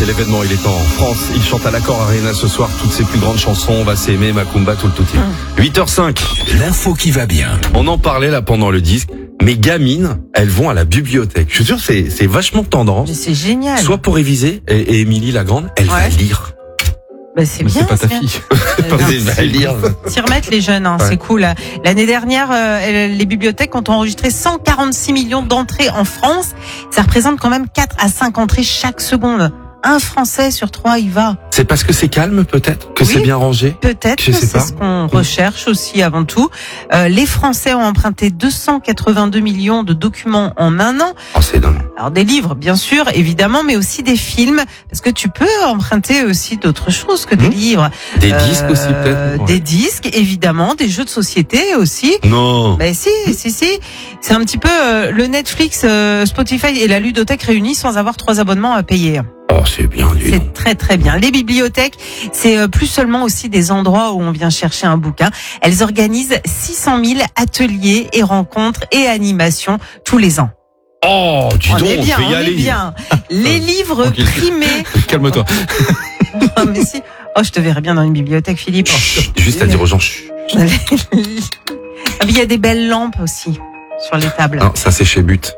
c'est l'événement, il est en France. Il chante à l'Accor Arena ce soir toutes ses plus grandes chansons. On va s'aimer, Macumba, tout le touti. 8h05. L'info qui va bien. On en parlait là pendant le disque. Mes gamines, elles vont à la bibliothèque. Je suis sûr, c'est vachement tendance. C'est génial. Soit pour réviser, et Émilie la grande, elle va lire. Bah c'est Mais bien. c'est pas ta fille. Elle va lire. S'y remettre les jeunes, hein, c'est cool. L'année dernière, les bibliothèques ont enregistré 146 millions d'entrées en France. Ça représente quand même 4 à 5 entrées chaque seconde. Un Français sur 3 y va. C'est parce que c'est calme, peut-être, que Oui, c'est bien rangé. Peut-être Je que sais c'est pas. ce qu'on recherche aussi avant tout. Les Français ont emprunté 282 millions de documents en un an. Oh, c'est dingue. Alors des livres, bien sûr, évidemment, mais aussi des films, parce que tu peux emprunter aussi d'autres choses que des livres. Des disques aussi, peut-être. Des disques, évidemment, des jeux de société aussi. Non. Ben si. C'est un petit peu le Netflix, Spotify et la ludothèque réunis sans avoir 3 abonnements à payer. Oh, c'est bien, dis donc. C'est très très bien. Les bibliothèques, c'est plus seulement aussi des endroits où on vient chercher un bouquin. Elles organisent 600 000 ateliers et rencontres et animations tous les ans. Oh, dis donc, On est bien, on peut y on aller. est bien. Les livres Tranquille. primés. Calme-toi. Oh, mais si. Oh, je te verrais bien dans une bibliothèque, Philippe. Juste à dire aux gens, chut. Ah, mais il y a des belles lampes aussi sur les tables. Non, ça c'est chez But.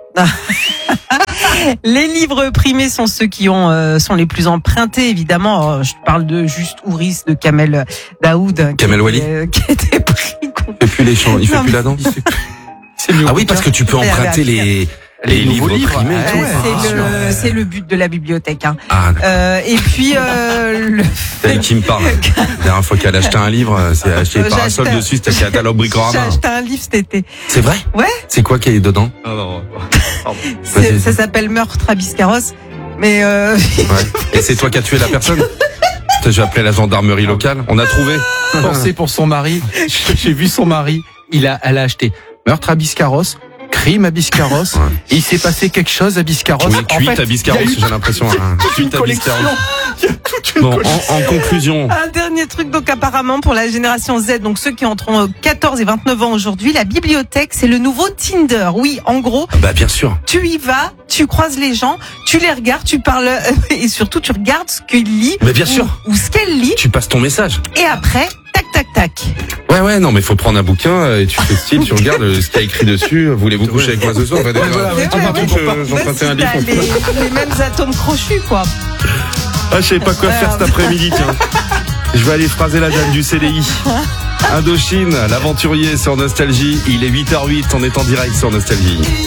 Les livres primés sont ceux qui sont les plus empruntés, évidemment. Je te parle de Juste Ouris, de Kamel Daoud. Kamel Wally. Qui était pris. Il fait plus les chants, il fait Non, plus la danse. Ah oui, parce que tu peux emprunter les livres nouveaux livres. primés et tout. Ouais, c'est le but de la bibliothèque. Hein. Ah, d'accord. Et puis C'est elle qui me parle. La dernière fois qu'elle a acheté un livre, c'est acheté J'ai Parasol acheté- dessus, c'était chez Atalo j'ai Bricorama. acheté un livre cet été. C'est vrai? Ouais. C'est quoi qui est dedans? Non. Vas-y. Ça s'appelle Meurtre à Biscarrosse. Mais Ouais. Et c'est toi qui as tué la personne? Putain, j'ai appelé la gendarmerie locale. On a trouvé. Pensez pour son mari. J'ai vu son mari. Elle a acheté meurtre à Biscarrosse, crime à Biscarrosse. Et il s'est passé quelque chose à Biscarrosse. Oui, En cuite fait, à Biscarrosse, il y a eu j'ai l'impression. Hein. toute une Cuite à collection. Biscarrosse. Il y a toute une Bon, collection. en conclusion. un dernier truc, donc apparemment pour la génération Z, donc ceux qui ont 14 et 29 ans aujourd'hui, la bibliothèque c'est le nouveau Tinder. Oui, en gros, Bah, bien sûr. tu y vas, tu croises les gens, tu les regardes, tu parles et surtout tu regardes ce qu'ils lisent. Mais bien sûr. Ou ce qu'elle lit. Tu passes ton message. Et après, tac tac tac. Ouais, non, mais faut prendre un bouquin et tu fais style, tu regardes ce qu'il y a écrit dessus. Voulez-vous coucher avec moi ce soir? Enfin, voilà, ouais, C'est vrai, j'empruntais un livre. T'as les mêmes atomes crochus quoi. Ah, je sais pas quoi faire cet après-midi, tiens. Je vais aller phraser la dame du CDI. Indochine, l'aventurier sur Nostalgie. Il est 8h08, on est en direct sur Nostalgie.